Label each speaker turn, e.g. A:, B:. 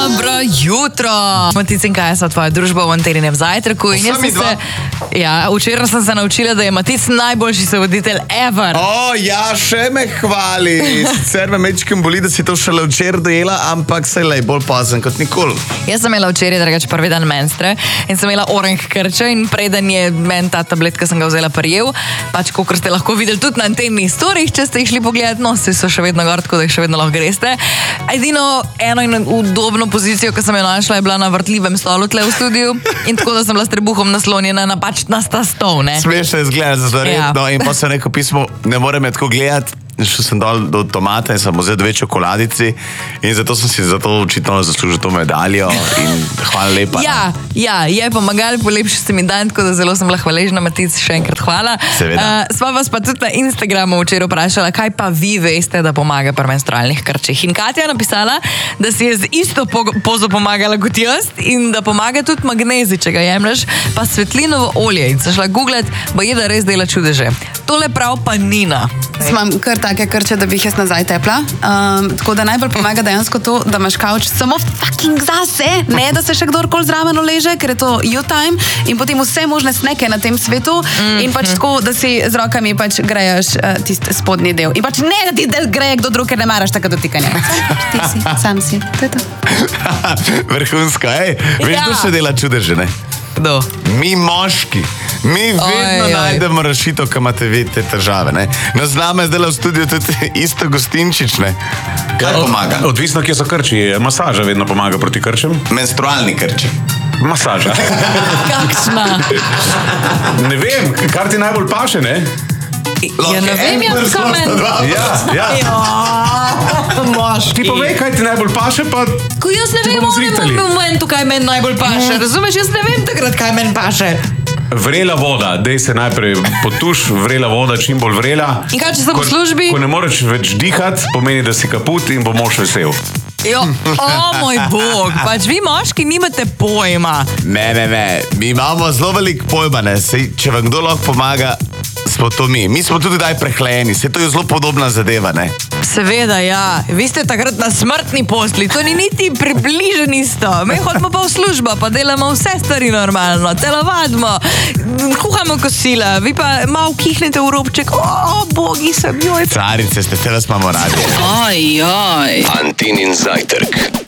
A: Dobro jutro. Matica in Kaja so tvoja družba v Anteninem zajtrku. In jaz včeraj sem se naučila, da je Matic najboljši sovoditelj ever.
B: Še me hvali. Sicer me mečkem boli, da si to šele včeraj dojela, ampak se je bolj pozen kot nikoli.
A: Jaz sem imela včeraj drugače prvi dan menstre in sem imela orang krča in preden je meni ta tabletka, sem ga vzela prijel. Pač, kakor ste lahko videli tudi na Antennih storih, če ste jih šli pogledati, nosi so še vedno gor, tako da jih še vedno lahko greste. Edino eno in udobno pozicijo, ki sem jo našla, je bila na vrtljivem stolu tle v studiu in tako da sem bila s trebuhom naslonjena na ta stol, ne?
B: Smešno je zgledati, zato redno. In pa sem rekel pismo, ne morem me tako gledati. Šel sem dol do tomata in sem vzel 2 čokoladici in zato sem si očitno zaslužil to medaljo in hvala lepa.
A: Ja, je pomagali, polepši se mi dan, tako da zelo sem bila hvaležna, Matic, še enkrat hvala.
B: Seveda.
A: Sva vas pa tudi na Instagramu včeraj vprašala, kaj pa vi veste, da pomaga pri menstrualnih krčih. In Katja je napisala, da si je z isto pozo pomagala kot jaz in da pomaga tudi magnezij, če ga jemlješ, pa svetlinovo olje. In sem šla googlat, bo je da res dela čudeže. Tole prav pa Nina.
C: Imam kar take krče, da bi jih jaz nazaj tepla. Tako da najbolj pomaga dejansko to, da imaš kavč samo fucking zase, ne da se še kdorkoli zraven uleže, ker je to you time in potem vse možne sneke na tem svetu in pač tako, da si z rokami pač greješ tisti spodnji del. In pač ne, da ti greje kdo drug, ker ne maraš tako dotikanja. Ti si, sam si, to je to.
B: Vrhunsko, veš, kdo še dela čudeže, ne?
A: Kdo?
B: Mi moški. Mi vedno najdemo rešitev, ko imate vi te težave, ne? No, z nami je zdaj v studiu tudi isto Gostinčič, ne? Kaj pomaga?
D: Odvisno, kje so krči. Masaža vedno pomaga proti krčem.
B: Menstrualni krči.
D: Masaža.
A: Kakšna?
D: Ne vem, kar ti najbolj paše, ne?
A: Ja, ne vem,
D: Ti povej, kaj ti najbolj paše, pa
A: ko jaz ne vem, v momentu, kaj meni najbolj paše. Razumeš, jaz ne vem takrat, kaj meni paše.
D: Vrela voda, dej se najprej potuš, vrela voda, čim bolj vrela.
A: In kaj, če sem v službi?
D: Ko ne moreš več dihati, pomeni, da si kaput in bo mož vesel.
A: Moj bog, pač vi moški nimate pojma.
B: Ne, mi imamo zelo veliko pojma, ne? Sej, če vam kdo lahko pomaga, smo to mi. Mi smo tudi daj prehlajeni, sej to je zelo podobna zadeva, ne?
A: Seveda, ja. Vi ste takrat na smrtni posli, to ni niti približen isto. Mi hodimo pa v službo, pa delamo vse stvari normalno, telovadimo, kuhamo kosila, vi pa malo kihnete v robček, bogi sem, joj.
B: Carice ste, te vas imamo radi.
E: Antenin zajtrk.